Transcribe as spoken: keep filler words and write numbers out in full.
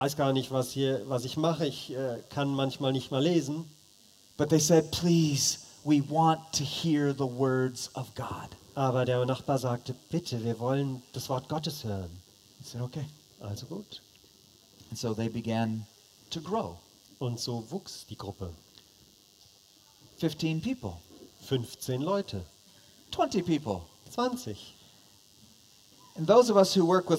weiß gar nicht, was hier, was ich mache. Ich äh, kann manchmal nicht mal lesen. But they said, please, we want to hear the words of God. Aber der Nachbar sagte, bitte, wir wollen das Wort Gottes hören. I said, okay. Also gut. And so they began to grow. Und so wuchs die Gruppe. fifteen people, fünfzehn Leute, twenty people. zwanzig. And those of us who work with